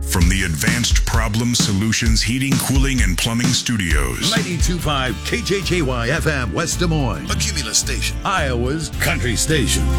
From the Advanced Problem Solutions Heating, Cooling, and Plumbing Studios. 92.5 KJJY FM West Des Moines. A Cumulus station. Iowa's country station.